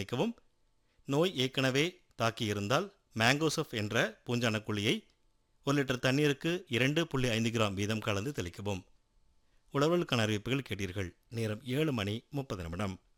தெளிக்கவும். நோய் ஏற்கனவே தாக்கியிருந்தால் மேங்கோசப் என்ற பூஞ்சான குழியை 1 லிட்டர் தண்ணீருக்கு 2.5 கிராம் வீதம் கலந்து தெளிக்கவும். உழவர்களுக்கான அறிவிப்புகள் கேட்டீர்கள். நேரம் 7:30.